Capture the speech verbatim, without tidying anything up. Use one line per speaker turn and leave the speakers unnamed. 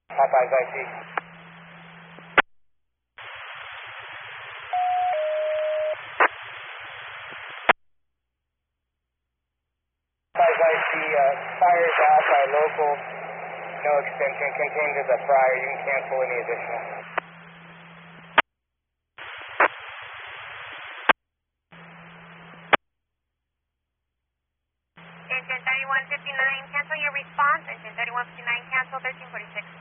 Popeyes I C. Popeyes I C, uh, fires out by local, no extension, contained to the fryer. You can cancel any additional.
Engine thirty-one fifty-nine, cancel your response. Engine thirty-one fifty-nine, cancel thirteen forty-six.